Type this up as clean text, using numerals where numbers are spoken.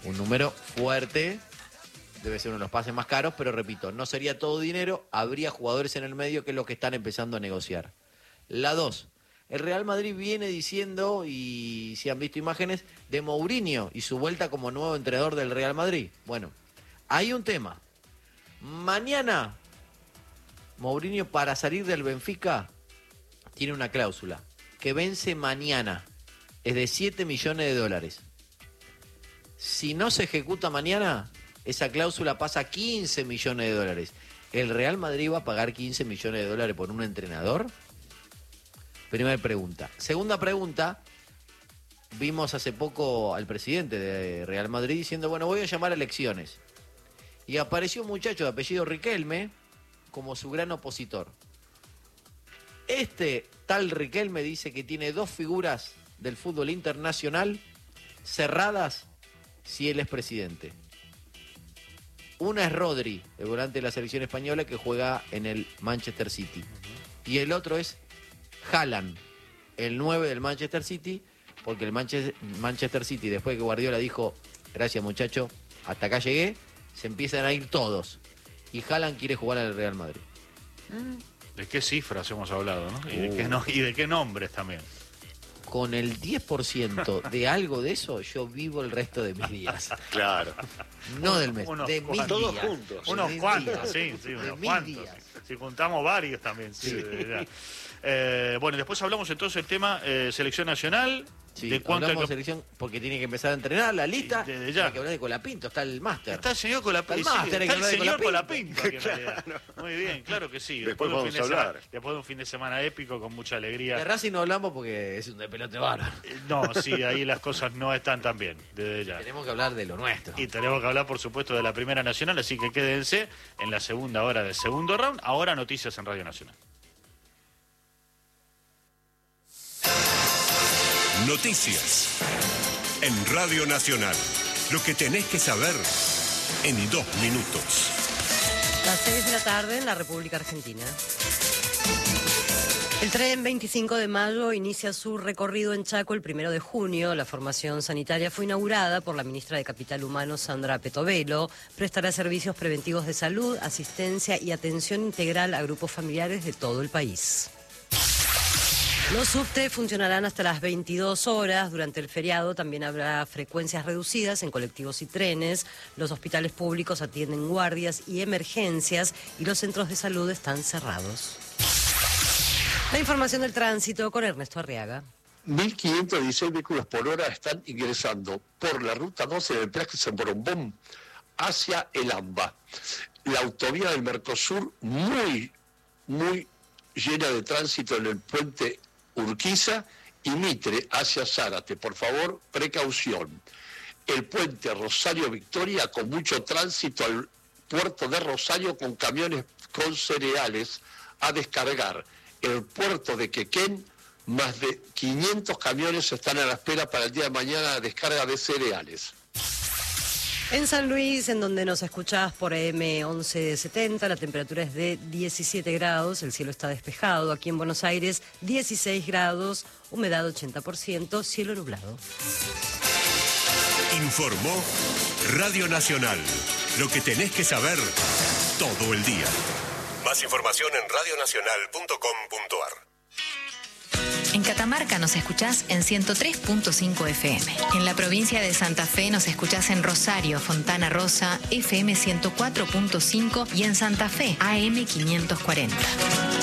Un número fuerte, debe ser uno de los pases más caros, pero repito, no sería todo dinero, habría jugadores en el medio que es lo que están empezando a negociar. La 2, el Real Madrid viene diciendo, y si han visto imágenes, de Mourinho y su vuelta como nuevo entrenador del Real Madrid. Bueno, hay un tema. Mañana, Mourinho para salir del Benfica tiene una cláusula que vence mañana, es de 7 millones de dólares. Si no se ejecuta mañana, esa cláusula pasa a 15 millones de dólares. ¿El Real Madrid va a pagar 15 millones de dólares por un entrenador? Primera pregunta. Segunda pregunta, vimos hace poco al presidente de Real Madrid diciendo, bueno, voy a llamar a elecciones. Y apareció un muchacho de apellido Riquelme como su gran opositor. Este tal Riquelme dice que tiene 2 figuras del fútbol internacional cerradas si él es presidente. Una es Rodri, el volante de la selección española que juega en el Manchester City. Y el otro es Haaland, el 9 del Manchester City, porque el Manchester City, después que Guardiola dijo, gracias muchacho, hasta acá llegué, se empiezan a ir todos. Y Haaland quiere jugar al Real Madrid. ¿De qué cifras hemos hablado, no? ¿Y de qué nombres también? Con el 10% de algo de eso, yo vivo el resto de mis días. Claro. No del mes, Unos de mis días. todos juntos. Unos mis cuantos, días. sí, unos mis cuantos. días. Si juntamos varios también, sí. Bueno, después hablamos entonces del tema selección nacional. Sí, ¿De cuánto hablamos de selección porque tiene que empezar a entrenar la lista. Desde ya. Hay que hablar de Colapinto, está el máster. Está el señor Colapinto. Está el máster, hay que Está el hablar de señor Colapinto aquí en realidad. Muy bien, claro que sí. Después vamos a hablar. Después de un fin de semana épico con mucha alegría. De Racing no hablamos porque es un de pelote bárbaro. No, sí, ahí las cosas no están tan bien, desde ya. Tenemos que hablar de lo nuestro. Y tenemos que hablar, por supuesto, de la Primera Nacional, así que quédense en la segunda hora del segundo round. Ahora noticias en Radio Nacional. Noticias en Radio Nacional. Lo que tenés que saber en 2 minutos. Las 6 de la tarde en la República Argentina. El tren 25 de mayo inicia su recorrido en Chaco el 1 de junio. La formación sanitaria fue inaugurada por la ministra de Capital Humano, Sandra Petovelo. Prestará servicios preventivos de salud, asistencia y atención integral a grupos familiares de todo el país. Los subtes funcionarán hasta las 22 horas. Durante el feriado también habrá frecuencias reducidas en colectivos y trenes. Los hospitales públicos atienden guardias y emergencias y los centros de salud están cerrados. La información del tránsito con Ernesto Arriaga. 1.516 vehículos por hora están ingresando por la ruta 12 del Plaza San Borombón hacia el AMBA. La autovía del Mercosur muy llena de tránsito en el puente Urquiza y Mitre hacia Zárate. Por favor, precaución. El puente Rosario Victoria con mucho tránsito al puerto de Rosario con camiones con cereales a descargar. El puerto de Quequén, más de 500 camiones están a la espera para el día de mañana a descarga de cereales. En San Luis, en donde nos escuchás por AM1170, la temperatura es de 17 grados, el cielo está despejado. Aquí en Buenos Aires, 16 grados, humedad 80%, cielo nublado. Informó Radio Nacional. Lo que tenés que saber todo el día. Más información en radionacional.com.ar. En Catamarca nos escuchás en 103.5 FM. En la provincia de Santa Fe nos escuchás en Rosario, Fontana Rosa, FM 104.5 y en Santa Fe, AM 540.